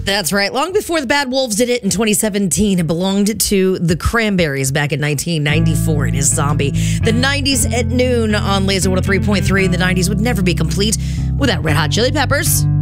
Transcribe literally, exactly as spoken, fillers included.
That's right. Long before the Bad Wolves did it in twenty seventeen, it belonged to the Cranberries back in nineteen ninety-four. It is Zombie. The nineties at noon on Laser one oh three point three. The nineties would never be complete without Red Hot Chili Peppers.